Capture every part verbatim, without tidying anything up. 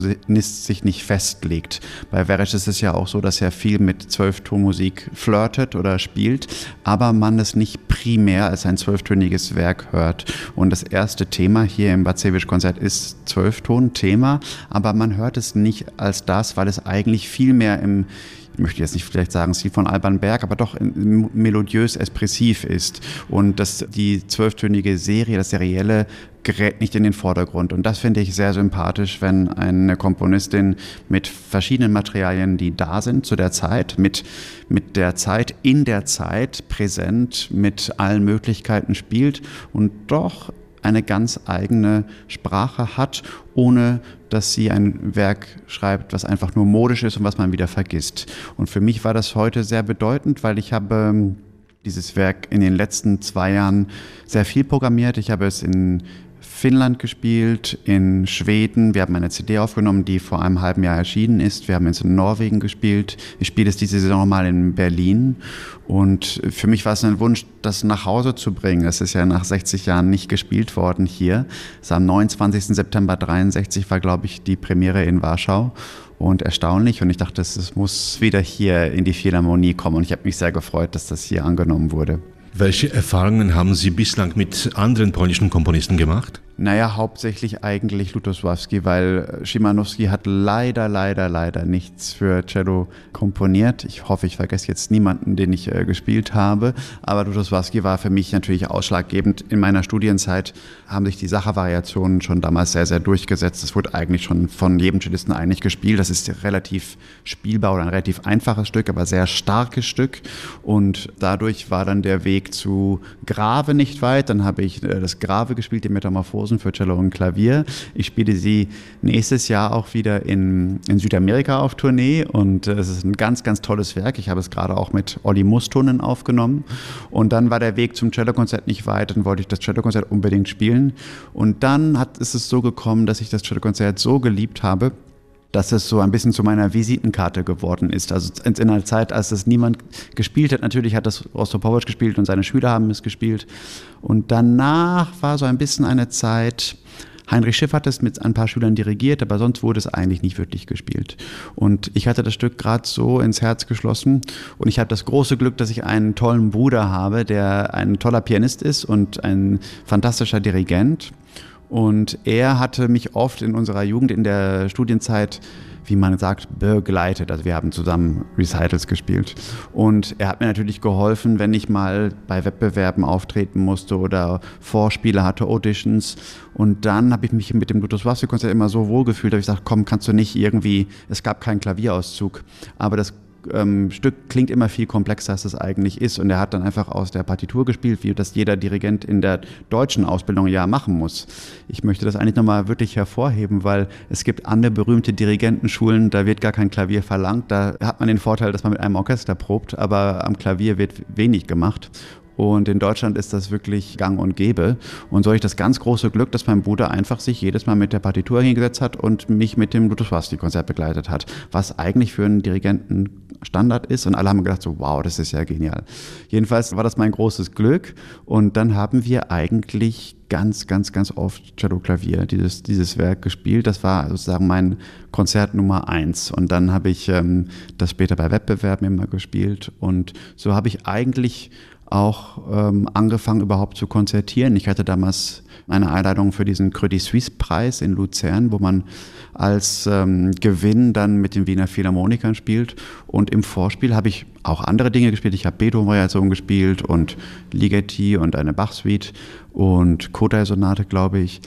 sich nicht festlegt. Bei Vereš ist es ja auch so, dass er viel mit Zwölftonmusik flirtet oder spielt, aber man es nicht primär als ein zwölftöniges Werk hört. Und das erste Thema hier im Bacevich-Konzert ist Zwölfton-Thema, aber man hört es nicht als das, weil es eigentlich viel mehr im, ich möchte jetzt nicht vielleicht sagen Stil von Alban Berg, aber doch melodiös expressiv ist. Und dass die zwölftönige Serie, das Serielle, gerät nicht in den Vordergrund. Und das finde ich sehr sympathisch, wenn eine Komponistin mit verschiedenen Materialien, die da sind zu der Zeit, mit, mit der Zeit, in der Zeit, präsent, mit allen Möglichkeiten spielt und doch eine ganz eigene Sprache hat, ohne dass sie ein Werk schreibt, was einfach nur modisch ist und was man wieder vergisst. Und für mich war das heute sehr bedeutend, weil ich habe dieses Werk in den letzten zwei Jahren sehr viel programmiert. Ich habe es in Finnland gespielt, in Schweden. Wir haben eine C D aufgenommen, die vor einem halben Jahr erschienen ist. Wir haben es in Norwegen gespielt. Ich spiele es diese Saison nochmal in Berlin. Und für mich war es ein Wunsch, das nach Hause zu bringen. Es ist ja nach sechzig Jahren nicht gespielt worden hier. Es am neunundzwanzigsten September dreiundsechzig war, glaube ich, die Premiere in Warschau. Und erstaunlich. Und ich dachte, es muss wieder hier in die Philharmonie kommen. Und ich habe mich sehr gefreut, dass das hier angenommen wurde. Welche Erfahrungen haben Sie bislang mit anderen polnischen Komponisten gemacht? Naja, hauptsächlich eigentlich Lutosławski, weil Szymanowski hat leider, leider, leider nichts für Cello komponiert. Ich hoffe, ich vergesse jetzt niemanden, den ich äh, gespielt habe. Aber Lutosławski war für mich natürlich ausschlaggebend. In meiner Studienzeit haben sich die Sacha-Variationen schon damals sehr, sehr durchgesetzt. Es wurde eigentlich schon von jedem Cellisten eigentlich gespielt. Das ist relativ spielbar oder ein relativ einfaches Stück, aber sehr starkes Stück. Und dadurch war dann der Weg zu Grave nicht weit. Dann habe ich äh, das Grave gespielt, die Metamorphosen für Cello und Klavier. Ich spiele sie nächstes Jahr auch wieder in, in Südamerika auf Tournee und äh, es ist ein ganz, ganz tolles Werk. Ich habe es gerade auch mit Olli Mustonen aufgenommen und dann war der Weg zum Cellokonzert nicht weit, dann wollte ich das Cellokonzert unbedingt spielen und dann hat, ist es so gekommen, dass ich das Cellokonzert so geliebt habe, dass es so ein bisschen zu meiner Visitenkarte geworden ist. Also in einer Zeit, als das niemand gespielt hat, natürlich hat das Rostropowitsch gespielt und seine Schüler haben es gespielt. Und danach war so ein bisschen eine Zeit, Heinrich Schiff hat es mit ein paar Schülern dirigiert, aber sonst wurde es eigentlich nicht wirklich gespielt. Und ich hatte das Stück gerade so ins Herz geschlossen und ich habe das große Glück, dass ich einen tollen Bruder habe, der ein toller Pianist ist und ein fantastischer Dirigent. Und er hatte mich oft in unserer Jugend, in der Studienzeit, wie man sagt, begleitet. Also wir haben zusammen Recitals gespielt. Und er hat mir natürlich geholfen, wenn ich mal bei Wettbewerben auftreten musste oder Vorspiele hatte, Auditions. Und dann habe ich mich mit dem Lutosławski-Konzert immer so wohlgefühlt, dass ich gesagt, komm, kannst du nicht irgendwie, es gab keinen Klavierauszug, aber das Ähm, Stück klingt immer viel komplexer, als es eigentlich ist. Und er hat dann einfach aus der Partitur gespielt, wie das jeder Dirigent in der deutschen Ausbildung ja machen muss. Ich möchte das eigentlich nochmal wirklich hervorheben, weil es gibt andere berühmte Dirigentenschulen, da wird gar kein Klavier verlangt. Da hat man den Vorteil, dass man mit einem Orchester probt, aber am Klavier wird wenig gemacht. Und in Deutschland ist das wirklich gang und gäbe. Und so habe ich das ganz große Glück, dass mein Bruder einfach sich jedes Mal mit der Partitur hingesetzt hat und mich mit dem Lutosławski-Konzert begleitet hat. Was eigentlich für einen Dirigenten Standard ist. Und alle haben gedacht so, wow, das ist ja genial. Jedenfalls war das mein großes Glück. Und dann haben wir eigentlich ganz, ganz, ganz oft Cello-Klavier, dieses, dieses Werk gespielt. Das war sozusagen mein Konzert Nummer eins. Und dann habe ich ähm, das später bei Wettbewerben immer gespielt. Und so habe ich eigentlich auch ähm, angefangen überhaupt zu konzertieren. Ich hatte damals eine Einladung für diesen Credit Suisse Preis in Luzern, wo man als ähm, Gewinn dann mit den Wiener Philharmonikern spielt. Und im Vorspiel habe ich auch andere Dinge gespielt. Ich habe Beethoven-Variation gespielt und Ligeti und eine Bach-Suite und Kodály-Sonate, glaube ich.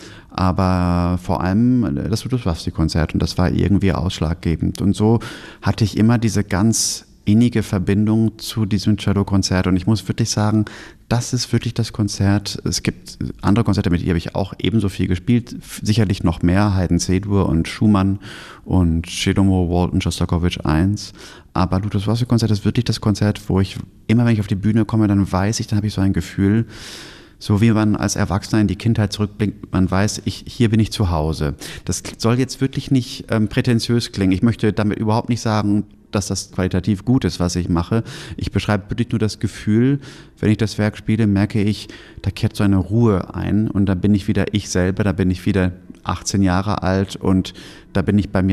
Aber vor allem das Lutosławski-Konzert und das war irgendwie ausschlaggebend. Und so hatte ich immer diese ganz innige Verbindung zu diesem Cello-Konzert und ich muss wirklich sagen, das ist wirklich das Konzert. Es gibt andere Konzerte, mit denen habe ich auch ebenso viel gespielt, sicherlich noch mehr, Haydn C-Dur und Schumann und Szedomo, Walton, Schostakowitsch eins, aber Lutosławski-Konzert ist wirklich das Konzert, wo ich immer, wenn ich auf die Bühne komme, dann weiß ich, dann habe ich so ein Gefühl, So wie man als Erwachsener in die Kindheit zurückblickt, man weiß, ich, hier bin ich zu Hause. Das soll jetzt wirklich nicht ähm, prätentiös klingen. Ich möchte damit überhaupt nicht sagen, dass das qualitativ gut ist, was ich mache. Ich beschreibe wirklich nur das Gefühl, wenn ich das Werk spiele, merke ich, da kehrt so eine Ruhe ein und da bin ich wieder ich selber, da bin ich wieder achtzehn Jahre alt und da bin ich bei mir